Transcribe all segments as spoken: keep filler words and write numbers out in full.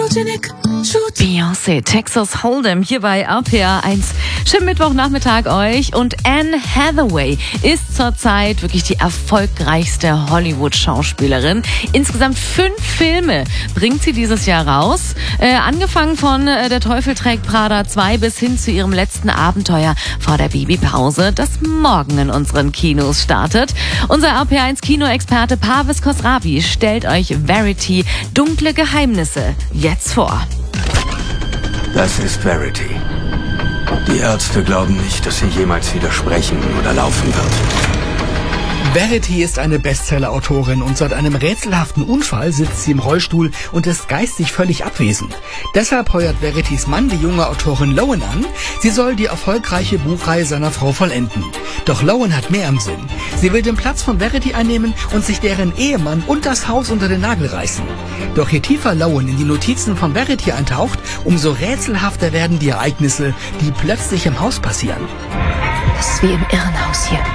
Beyoncé, Texas Hold'em, hier bei R P R eins. Schönen Mittwochnachmittag euch. Und Anne Hathaway ist zurzeit wirklich die erfolgreichste Hollywood-Schauspielerin. Insgesamt fünf Filme bringt sie dieses Jahr raus. Äh, angefangen von äh, Der Teufel trägt Prada zwei bis hin zu ihrem letzten Abenteuer vor der Babypause, das morgen in unseren Kinos startet. Unser R P R eins Kinoexperte Parviz Khosravi stellt euch Verity, dunkle Geheimnisse, jetzt vor. Das ist Verity. Die Ärzte glauben nicht, dass sie jemals wieder sprechen oder laufen wird. Verity ist eine Bestseller-Autorin und seit einem rätselhaften Unfall sitzt sie im Rollstuhl und ist geistig völlig abwesend. Deshalb heuert Veritys Mann die junge Autorin Lowen an. Sie soll die erfolgreiche Buchreihe seiner Frau vollenden. Doch Lowen hat mehr im Sinn. Sie will den Platz von Verity einnehmen und sich deren Ehemann und das Haus unter den Nagel reißen. Doch je tiefer Lowen in die Notizen von Verity eintaucht, umso rätselhafter werden die Ereignisse, die plötzlich im Haus passieren. Das ist wie im Irrenhaus hier.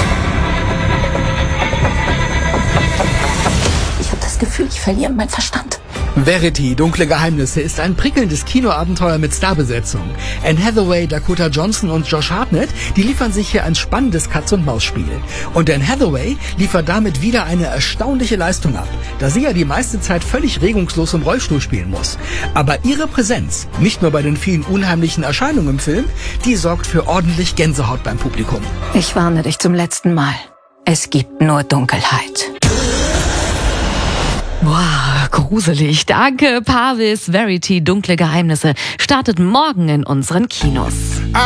Ich habe das Gefühl, ich verliere meinen Verstand. Verity, dunkle Geheimnisse ist ein prickelndes Kinoabenteuer mit Starbesetzung. Anne Hathaway, Dakota Johnson und Josh Hartnett, die liefern sich hier ein spannendes Katz-und-Maus-Spiel. Und Anne Hathaway liefert damit wieder eine erstaunliche Leistung ab, da sie ja die meiste Zeit völlig regungslos im Rollstuhl spielen muss. Aber ihre Präsenz, nicht nur bei den vielen unheimlichen Erscheinungen im Film, die sorgt für ordentlich Gänsehaut beim Publikum. Ich warne dich zum letzten Mal. Es gibt nur Dunkelheit. Wow, gruselig. Danke, Parviz. Verity, dunkle Geheimnisse startet morgen in unseren Kinos.